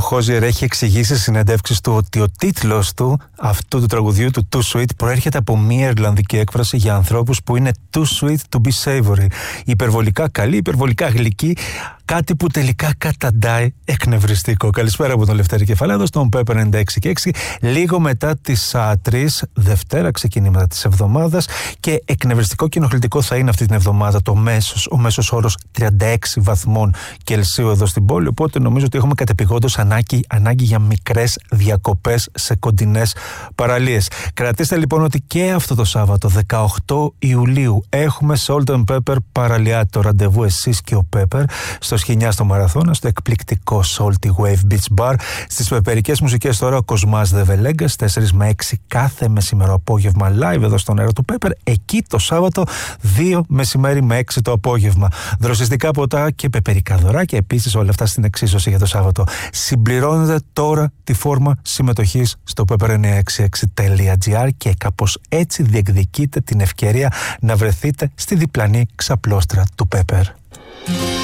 Χόζιερ έχει εξηγήσει σε συνεντεύξεις του ότι ο τίτλος του αυτού του τραγουδιού του Too Sweet προέρχεται από μια ιρλανδική έκφραση για ανθρώπους που είναι too sweet to be savory. Υπερβολικά καλή, υπερβολικά γλυκή, κάτι που τελικά καταντάει εκνευριστικό. Καλησπέρα από τον Λευτέρη Κεφαλάδο, στον Pepper 96 και 6, λίγο μετά τις 3, Δευτέρα, ξεκινήματα της εβδομάδας, και εκνευριστικό και ενοχλητικό θα είναι αυτή την εβδομάδα ο μέσος όρος 36 βαθμών Κελσίου εδώ στην πόλη, οπότε νομίζω ότι έχουμε κατεπηγόντως ανάγκη για μικρές διακοπές σε κοντινές παραλίες. Κρατήστε λοιπόν ότι και αυτό το Σάββατο 18 Ιουλίου έχουμε Salt and Pepper παραλιά, το ραντεβού εσείς και ο Pepper στο Σχοινιά στο Μαραθώνα, στο εκπληκτικό Salty Wave Beach Bar. Στις πεπερικές μουσικές τώρα ο Κοσμάς Δεβελέγκας 4 με 6 κάθε μεσημερό απόγευμα live εδώ στον αέρα του Pepper. Εκεί το Σάββατο 2 μεσημέρι με 6 το απόγευμα. Δροσιστικά ποτά και πεπερικά δωράκια, επίσης όλα αυτά στην εξίσωση για το Σάββατο. Συμπληρώνετε τώρα τη φόρμα συμμετοχής στο pepper966.gr και κάπως έτσι διεκδικείτε την ευκαιρία να βρεθείτε στη διπλανή ξαπλώστρα του Pepper.